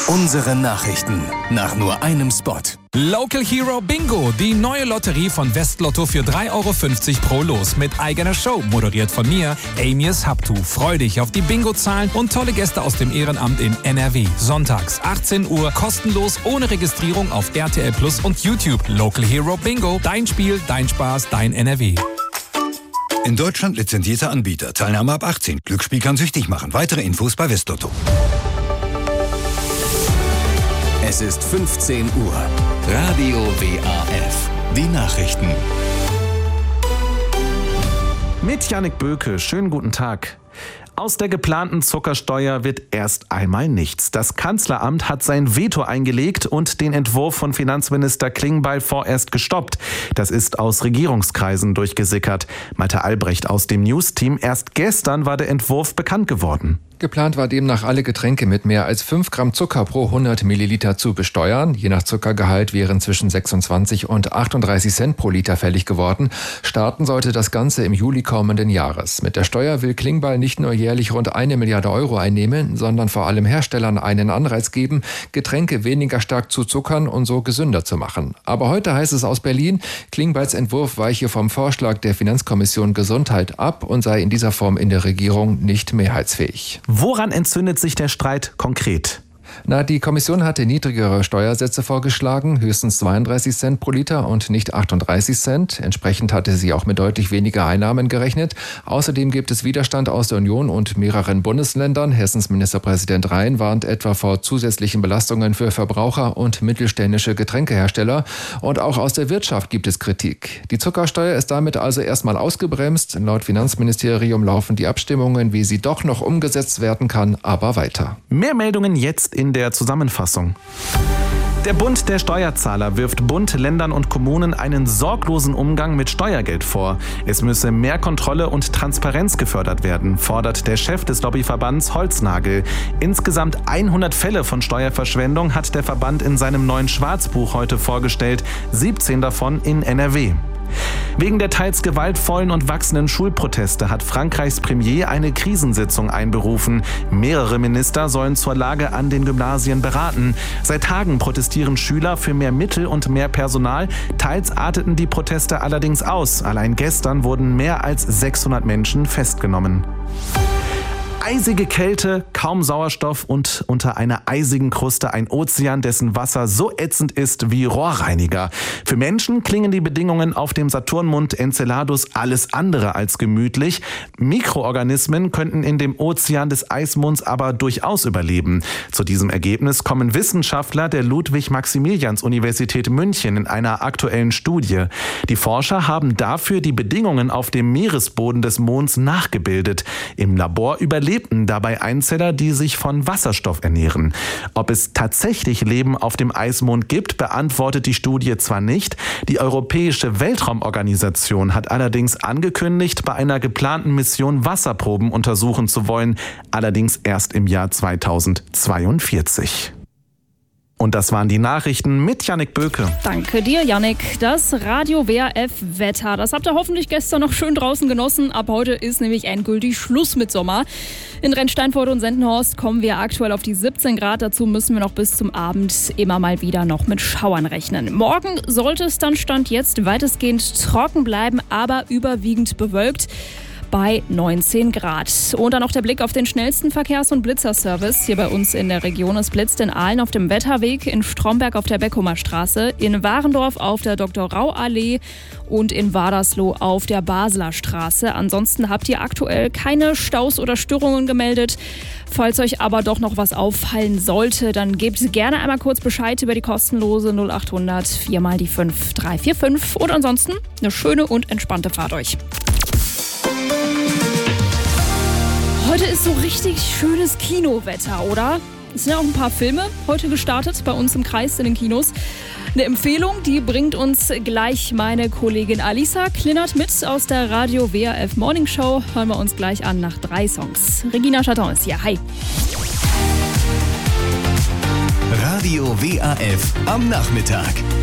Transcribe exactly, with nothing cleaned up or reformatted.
Unsere Nachrichten nach nur einem Spot. Local Hero Bingo, die neue Lotterie von Westlotto für drei Euro fünfzig pro Los mit eigener Show, moderiert von mir, Amias Habtu. Freu dich auf die Bingo-Zahlen und tolle Gäste aus dem Ehrenamt in N R W. Sonntags, achtzehn Uhr, kostenlos, ohne Registrierung auf R T L Plus und YouTube. Local Hero Bingo, dein Spiel, dein Spaß, dein N R W. In Deutschland lizenzierter Anbieter. Teilnahme ab achtzehn. Glücksspiel kann süchtig machen. Weitere Infos bei Westlotto. Es ist fünfzehn Uhr. Radio W A F. Die Nachrichten. Mit Jannik Böke. Schönen guten Tag. Aus der geplanten Zuckersteuer wird erst einmal nichts. Das Kanzleramt hat sein Veto eingelegt und den Entwurf von Finanzminister Klingbeil vorerst gestoppt. Das ist aus Regierungskreisen durchgesickert. Malte Albrecht aus dem News-Team. Erst gestern war der Entwurf bekannt geworden. Geplant war demnach, alle Getränke mit mehr als fünf Gramm Zucker pro hundert Milliliter zu besteuern. Je nach Zuckergehalt wären zwischen sechsundzwanzig und achtunddreißig Cent pro Liter fällig geworden. Starten sollte das Ganze im Juli kommenden Jahres. Mit der Steuer will Klingbeil nicht nur jährlich rund eine Milliarde Euro einnehmen, sondern vor allem Herstellern einen Anreiz geben, Getränke weniger stark zu zuckern und so gesünder zu machen. Aber heute heißt es aus Berlin, Klingbeils Entwurf weiche vom Vorschlag der Finanzkommission Gesundheit ab und sei in dieser Form in der Regierung nicht mehrheitsfähig. Woran entzündet sich der Streit konkret? Na, die Kommission hatte niedrigere Steuersätze vorgeschlagen, höchstens zweiunddreißig Cent pro Liter und nicht achtunddreißig Cent. Entsprechend hatte sie auch mit deutlich weniger Einnahmen gerechnet. Außerdem gibt es Widerstand aus der Union und mehreren Bundesländern. Hessens Ministerpräsident Rhein warnt etwa vor zusätzlichen Belastungen für Verbraucher und mittelständische Getränkehersteller. Und auch aus der Wirtschaft gibt es Kritik. Die Zuckersteuer ist damit also erstmal ausgebremst. Laut Finanzministerium laufen die Abstimmungen, wie sie doch noch umgesetzt werden kann, aber weiter. Mehr Meldungen jetzt in der Zusammenfassung. Der Bund der Steuerzahler wirft Bund, Ländern und Kommunen einen sorglosen Umgang mit Steuergeld vor. Es müsse mehr Kontrolle und Transparenz gefördert werden, fordert der Chef des Lobbyverbands Holznagel. Insgesamt hundert Fälle von Steuerverschwendung hat der Verband in seinem neuen Schwarzbuch heute vorgestellt, siebzehn davon in N R W. Wegen der teils gewaltvollen und wachsenden Schulproteste hat Frankreichs Premier eine Krisensitzung einberufen. Mehrere Minister sollen zur Lage an den Gymnasien beraten. Seit Tagen protestieren Schüler für mehr Mittel und mehr Personal. Teils arteten die Proteste allerdings aus. Allein gestern wurden mehr als sechshundert Menschen festgenommen. Eisige Kälte, kaum Sauerstoff und unter einer eisigen Kruste ein Ozean, dessen Wasser so ätzend ist wie Rohrreiniger. Für Menschen klingen die Bedingungen auf dem Saturnmond Enceladus alles andere als gemütlich. Mikroorganismen könnten in dem Ozean des Eismonds aber durchaus überleben. Zu diesem Ergebnis kommen Wissenschaftler der Ludwig-Maximilians-Universität München in einer aktuellen Studie. Die Forscher haben dafür die Bedingungen auf dem Meeresboden des Monds nachgebildet. Im Labor überleben dabei Einzeller, die sich von Wasserstoff ernähren. Ob es tatsächlich Leben auf dem Eismond gibt, beantwortet die Studie zwar nicht. Die Europäische Weltraumorganisation hat allerdings angekündigt, bei einer geplanten Mission Wasserproben untersuchen zu wollen, allerdings erst im Jahr zweitausendzweiundvierzig. Und das waren die Nachrichten mit Jannik Böke. Danke dir, Jannik. Das Radio W A F Wetter, das habt ihr hoffentlich gestern noch schön draußen genossen. Ab heute ist nämlich endgültig Schluss mit Sommer. In Rennsteinfurt und Sendenhorst kommen wir aktuell auf die siebzehn Grad. Dazu müssen wir noch bis zum Abend immer mal wieder noch mit Schauern rechnen. Morgen sollte es dann Stand jetzt weitestgehend trocken bleiben, aber überwiegend bewölkt bei neunzehn Grad. Und dann noch der Blick auf den schnellsten Verkehrs- und Blitzerservice hier bei uns in der Region. Es blitzt in Aalen auf dem Wetterweg, in Stromberg auf der Beckumer Straße, in Warendorf auf der Doktor Rau Allee und in Wadersloh auf der Basler Straße. Ansonsten habt ihr aktuell keine Staus oder Störungen gemeldet. Falls euch aber doch noch was auffallen sollte, dann gebt gerne einmal kurz Bescheid über die kostenlose null acht hundert vier mal die fünf drei vier fünf. Und ansonsten eine schöne und entspannte Fahrt euch. Heute ist so richtig schönes Kinowetter, oder? Es sind ja auch ein paar Filme heute gestartet bei uns im Kreis in den Kinos. Eine Empfehlung, die bringt uns gleich meine Kollegin Alisa Klinnert mit aus der Radio W A F Morning Show. Hören wir uns gleich an nach drei Songs. Regina Chaton ist hier. Hi. Radio W A F am Nachmittag.